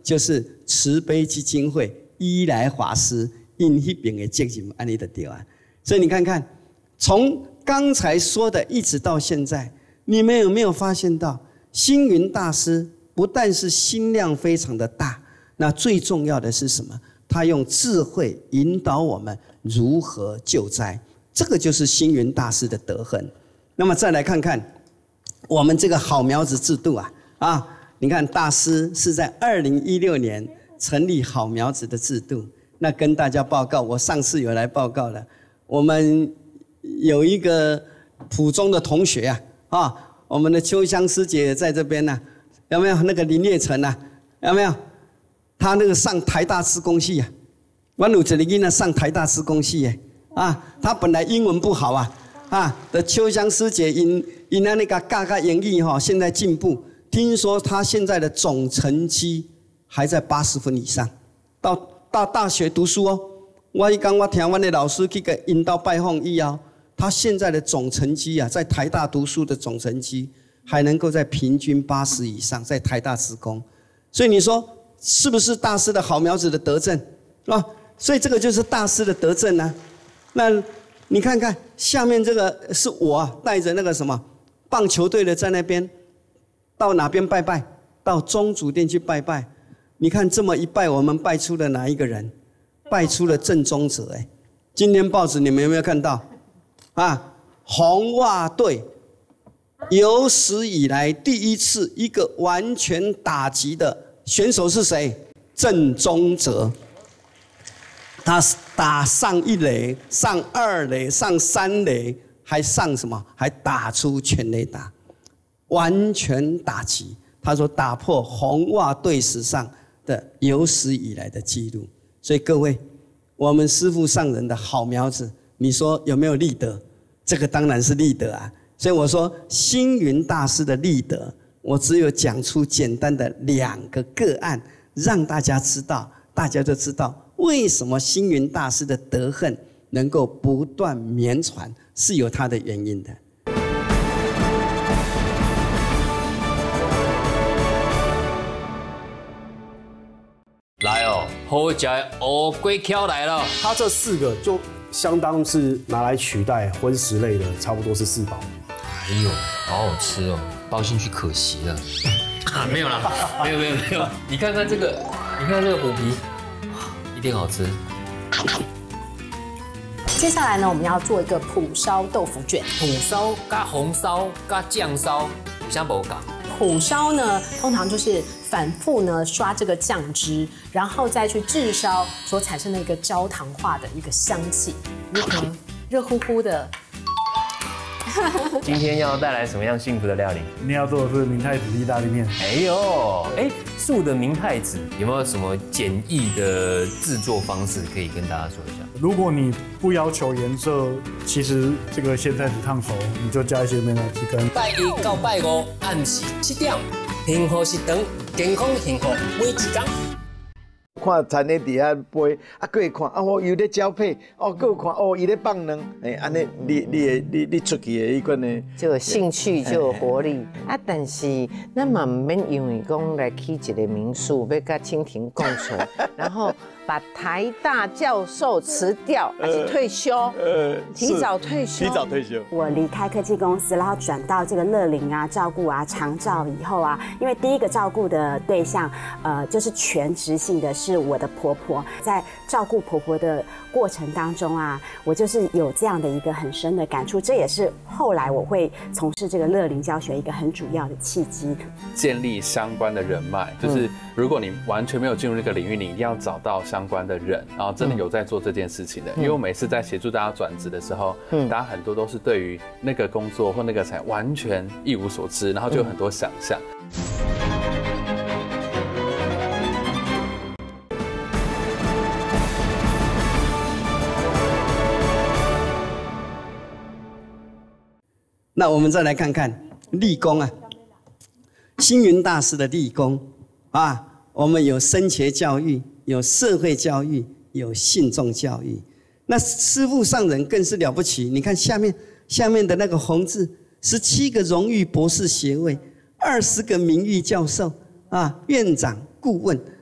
就是慈悲基金会伊来法师因那边的责任，安尼就对啊。所以你看看，从刚才说的一直到现在，你们有没有发现到，星云大师不但是心量非常的大，那最重要的是什么？他用智慧引导我们如何救灾，这个就是星云大师的德行。那么再来看看我们这个好苗子制度啊，你看大师是在2016年成立好苗子的制度。那跟大家报告，我上次有来报告了，我们有一个普中的同学我们的秋香师姐也在这边呢，有没有？那个林业成有没有？他那个上台大资工系我有一个囡仔上台大资工系他本来英文不好的秋香师姐因那个教英语现在进步，听说他现在的总成绩还在80分以上，到大学读书我听我的老师去给引导拜访以后，他现在的总成绩在台大读书的总成绩还能够在平均80以上，在台大职工，所以你说是不是大师的好苗子的德政所以这个就是大师的德政那你看看下面这个是我带着那个什么棒球队的在那边到哪边拜拜，到宗主殿去拜拜。你看这么一拜，我们拜出了哪一个人？拜出了正宗者今天报纸你们有没有看到红袜队有史以来第一次一个完全打击的选手是谁？郑宗哲。他打上1垒，上2垒，上3垒，还上什么？还打出全垒打，完全打击。他说打破红袜队史上的有史以来的记录。所以各位，我们师父上人的好苗子，你说有没有立德？这个当然是立德所以我说星云大师的立德，我只有讲出简单的2个个案，让大家知道，大家就知道为什么星云大师的德行能够不断绵传，是有它的原因的。 来好吃的乌龟壳来了。 它这4个就相当是拿来取代荤食类的，差不多是4宝。 哎呦，好好吃包进去可惜了。没有啦，没有。你看看这个，虎皮，一定好吃。 接下来呢，我们要做一个蒲烧豆腐卷。 蒲烧加红烧加酱烧，有啥不同？ 蒲烧呢，通常就是反复呢刷这个酱汁，然后再去炙烧所产生的一个焦糖化的一个香气。如何？热乎乎的。 今天要带来什么样幸福的料理？ 今天要做的是明太子意大利面。 素的明太子有没有什么简易的制作方式可以跟大家说一下？ 如果你不要求颜色，其实这个鲜菜子烫熟，你就加一些美乃滋跟。 拜1到拜5暗时7点，幸福是长，健康幸福每一天。 看田的底下飞，过会看伊咧交配，过有看伊咧放卵，安尼你出去的迄款呢， 就有兴趣，就有活力但是咱嘛唔免因为讲来起一个民宿，要甲蜻蜓共存，然后把台大教授辞掉，还是退休？提早退休。 我离开科技公司，然后转到这个乐龄照顾长照以后因为第一个照顾的对象就是全职性的是我的婆婆，在照顾婆婆的过程当中我就是有这样的一个很深的感触，这也是后来我会从事这个乐龄教学一个很主要的契机。 建立相关的人脉，就是如果你完全没有进入这个领域，你一定要找到相关的人，然后真的有在做这件事情的。因为我每次在协助大家转职的时候，大家很多都是对于那个工作或那个产业完全一无所知，然后就有很多想象。 那我们再来看看立功星云大师的立功我们有升学教育，有社会教育，有信众教育。那师父上人更是了不起，你看下面的那个红字，17个荣誉博士学位，20个名誉教授院长、顾问，